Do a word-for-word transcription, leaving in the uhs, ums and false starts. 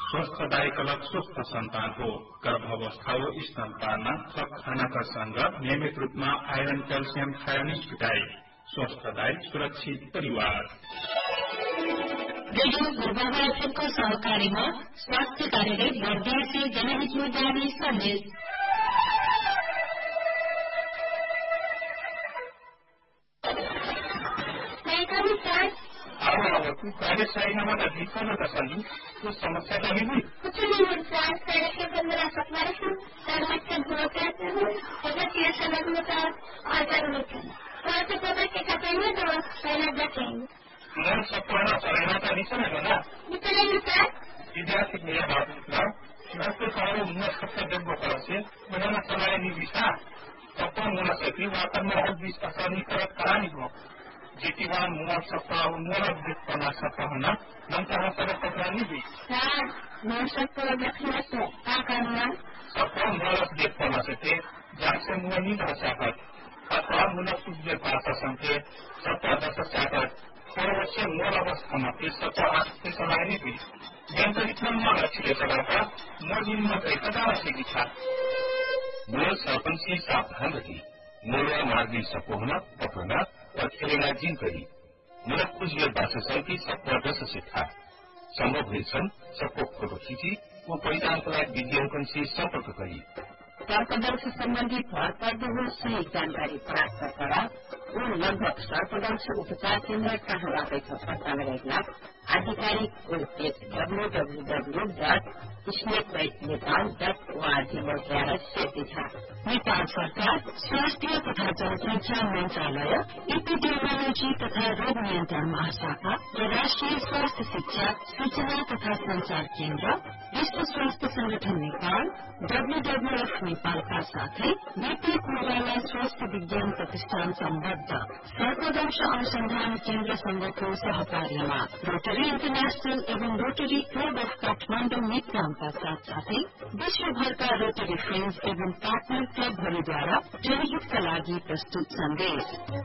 स्वस्थदायी अलग स्वस्थ सन्तान हो। गर्भावस्था हो स्तनपानमा थप खानाका सँग नियमित रूपमा आइरन क्याल्सियम थायोनिज भिटाई स्वस्थदायी सुरक्षित परिवार। रेडियो पूर्वाञ्चलको सहकारीमा स्वास्थ्य कार्यालय बर्दिया से जनहित में जारी सन्देश। तू पहले सही नंबर अधिक न दसाली तो समस्या लगी हुई कुछ नहीं होता पहले के अंदर मेरा सपना है सर बच्चे धो के अगर ये सलग में का आकर होता है तो पता के कपेंगे तो पहले देखेंगे मोर सपना सरेना का निशान है ना निकले निकल विद्यार्थी मेरा बात निकला मैं तो सारे उन्नीस सबसे जब बता से मैंने समारे नहीं दिशा तब तो मुना से भी वाकर में हर बीस आसानी कर करा नहीं हो जीतीवान मोर सपना मोर देख पना सकता है ना हम कहाँ से पकड़ा नहीं भी हाँ मोर सपना देखने से क्या करना सपना मोर देख पना सकते जहाँ से मुँह नहीं रह सकता अथवा मुना सूझ भाषा संके सपना दस सकता और वैसे मोर अवस्था में फिर सपना आज से सलाह नहीं भी जब तक इतना मोर अच्छी सलाह का मोर दिन में कई कदा से दिखा मोर सरपंच से सावधान रही मोरवा मार्गी सपोहना पकड़ना और खेलेगा जिन करी मेरा कुछ देर भाषा की सबका दस से था संभव भीषण सबको फोटो खींची वो परिधान का विज्ञापन से संपर्क करी सर्पदंश संबंधी घर पर भी सही जानकारी प्राप्त करा और लगभग सर्पदंश उपचार केन्द्र कहाँ राखेको छ पत्ता लगाएका आधिकारिक वेबपेज डब्ल्यू डब्ल्यू डब्ल्यू डट स्नेक बाइट नेपाल डट ओआरजीमा गएर सेती छ। नेपाल सरकार स्वास्थ्य तथा जनसंख्या मन्त्रालय एपिडेमियोलोजी तथा रोग नियन्त्रण महाशाखा र राष्ट्रिय स्वास्थ्य शिक्षा सूचना तथा संचार केन्द्र विश्व स्वास्थ्य संगठन नेपाल डब्ल्यूडब्ल्यूएफ नेपालका साथै बीपी कोइराला स्वास्थ्य विज्ञान प्रतिष्ठान सम्बद्ध सर्पदंश अनुसन्धान केन्द्रसँगको सहकार्यमा रोटरी इन्टरनेशनल एवं रोटरी क्लब अफ काठमाडौँ मित्रामका साथ साथै विश्वभरका रोटरी फ्रेन्ड्स एवं पार्टनर क्लबहरूद्वारा जनहितका लागि प्रस्तुत सन्देश।